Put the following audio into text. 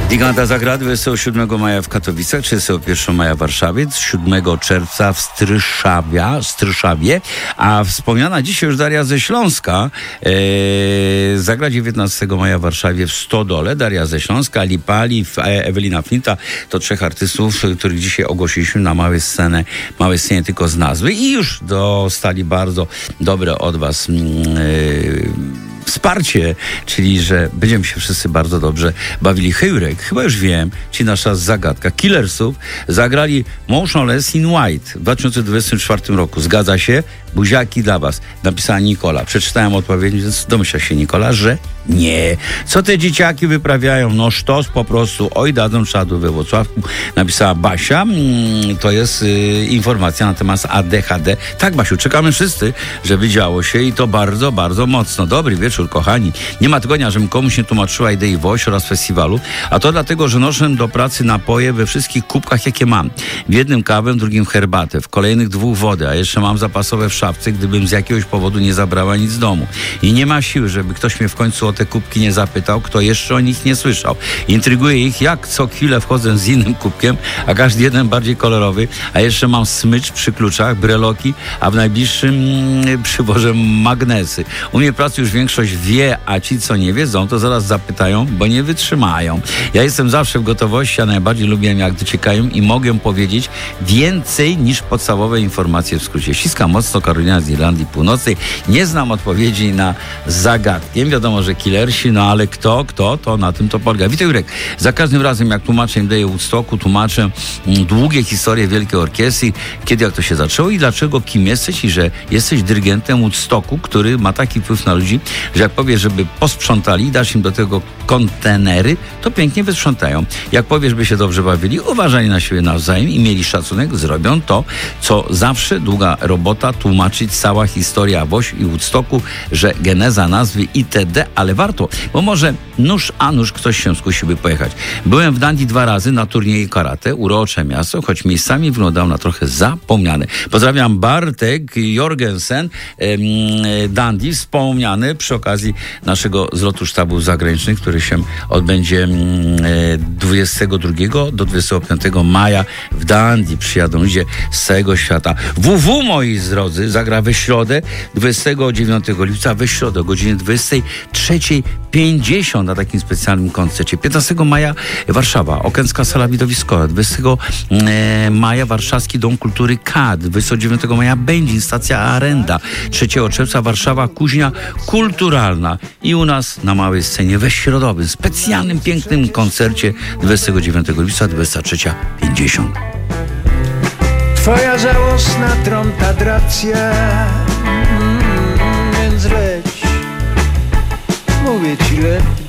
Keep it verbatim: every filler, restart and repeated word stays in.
Giganta zagra dwudziestego siódmego maja w Katowicach, trzydziestego pierwszego maja w Warszawie, siódmego czerwca w Stryszawie, Stryszawie, a wspomniana dzisiaj już Daria ze Śląska e, zagra dziewiętnastego maja w Warszawie w Stodole. Daria ze Śląska, Lipali, Ewelina Flinta to trzech artystów, których dzisiaj ogłosiliśmy na małej scenę, małej scenie tylko z nazwy i już dostali bardzo dobre od was e, wsparcie, czyli że będziemy się wszyscy bardzo dobrze bawili. Hejrek, chyba już wiem, czyli nasza zagadka. Killersów zagrali Motionless in White w dwa tysiące dwudziestym czwartym roku. Zgadza się? Buziaki dla was. Napisała Nikola. Przeczytałem odpowiedź, więc domyśla się Nikola, że nie. Co te dzieciaki wyprawiają? No sztos po prostu. Oj, dadzą czadu we Włocławku. Napisała Basia. To jest y, informacja na temat A D H D. Tak, Basiu, czekamy wszyscy, żeby działo się i to bardzo, bardzo mocno. Dobry wieczór, kochani. Nie ma tygodnia, żebym komuś nie tłumaczyła idei Woś oraz festiwalu, a to dlatego, że noszę do pracy napoje we wszystkich kubkach, jakie mam. W jednym kawę, w drugim herbatę, w kolejnych dwóch wodę, a jeszcze mam zapasowe w szafce, gdybym z jakiegoś powodu nie zabrała nic z domu. I nie ma siły, żeby ktoś mnie w końcu o te kubki nie zapytał, kto jeszcze o nich nie słyszał. Intryguje ich, jak co chwilę wchodzę z innym kubkiem, a każdy jeden bardziej kolorowy, a jeszcze mam smycz przy kluczach, breloki, a w najbliższym mm, przywożę magnesy. U mnie pracy już większość wie, a ci, co nie wiedzą, to zaraz zapytają, bo nie wytrzymają. Ja jestem zawsze w gotowości, a najbardziej lubię, jak dociekają i mogę powiedzieć więcej niż podstawowe informacje w skrócie. Ściska mocno Karolina z Irlandii Północnej. Nie znam odpowiedzi na zagadkę. Wiadomo, że killersi, no ale kto, kto, to na tym to polega. Witaj, Jurek. Za każdym razem, jak tłumaczę daję Woodstocku, tłumaczę mm, długie historie Wielkiej Orkiestry, kiedy, jak to się zaczęło i dlaczego, kim jesteś i że jesteś dyrygentem Woodstocku, który ma taki wpływ na ludzi, że jak powiesz, żeby posprzątali i dasz im do tego kontenery, to pięknie wysprzątają. Jak powiesz, by się dobrze bawili, uważali na siebie nawzajem i mieli szacunek, zrobią to, co zawsze długa robota, tłumaczyć cała historia Woś i Woodstocku, że geneza nazwy itd., ale warto, bo może nóż a nóż ktoś się skusiłby pojechać. Byłem w Dundee dwa razy na turnieju karate, urocze miasto, choć miejscami wyglądało na trochę zapomniane. Pozdrawiam, Bartek Jorgensen, em, Dundee, wspomniany przy okazji naszego zlotu sztabów zagranicznych, który się odbędzie dwudziestego drugiego do dwudziestego piątego maja w Dundee. Przyjadą ludzie z całego świata. W W, moi drodzy, zagra we środę dwudziestego dziewiątego lipca, we środę o godzinie dwudziestej trzeciej pięćdziesiąt na takim specjalnym koncercie. piętnastego maja Warszawa, Okęcka Sala Widowiskowa. dwudziestego maja Warszawski Dom Kultury K A D. dwudziestego dziewiątego maja Będzin, stacja Arenda. trzeciego czerwca Warszawa Kuźnia Kulturalna. I u nas na małej scenie we środowym, specjalnym, pięknym koncercie dwudziestego dziewiątego lipca, dwudziesta trzecia pięćdziesiąt. Twoja żałosna tromtadracja, mm, więc leć, mówię ci leć.